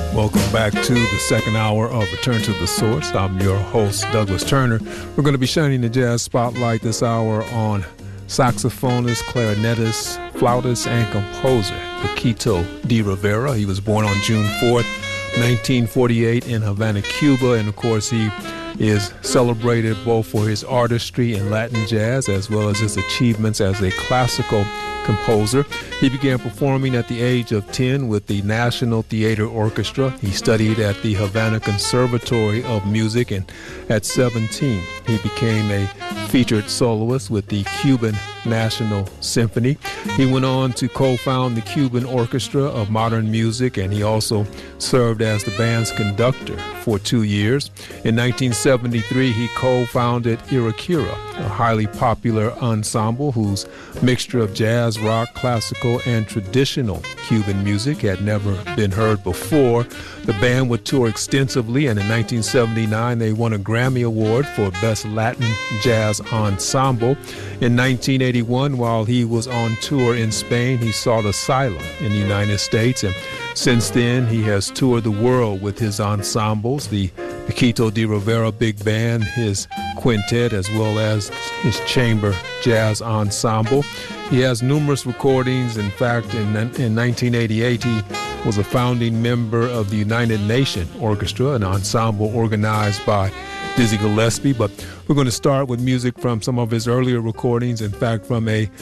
Welcome back to the second hour of Return to the Source. I'm your host, Douglas Turner. We're going to be shining the jazz spotlight this hour on saxophonist, clarinetist, flautist, and composer Paquito D'Rivera. He was born on June 4th, 1948 in Havana, Cuba, and of course he is celebrated both for his artistry in Latin jazz as well as his achievements as a classical composer. He began performing at the age of 10 with the National Theater Orchestra. He studied at the Havana Conservatory of Music, and at 17 he became a featured soloist with the Cuban National Symphony. He went on to co-found the Cuban Orchestra of Modern Music, and he also served as the band's conductor for 2 years. In 1973, he co-founded Irakira, a highly popular ensemble whose mixture of jazz, rock, classical, and traditional Cuban music had never been heard before. The band would tour extensively, and in 1979, they won a Grammy Award for Best Latin Jazz Ensemble. In 1981, while he was on tour in Spain, he sought asylum in the United States, and since then, he has toured the world with his ensembles, the Paquito D'Rivera Big Band, his quintet, as well as his chamber jazz ensemble. He has numerous recordings. In fact, in 1988, he was a founding member of the United Nations Orchestra, an ensemble organized by Dizzy Gillespie. But we're going to start with music from some of his earlier recordings, in fact, from a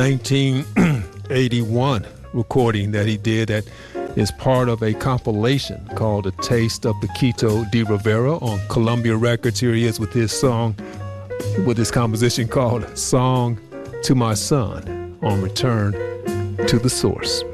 1981 recording that he did that is part of a compilation called A Taste of Paquito D'Rivera on Columbia Records. Here he is with his song, with his composition called Song to My Son on Return to the Source.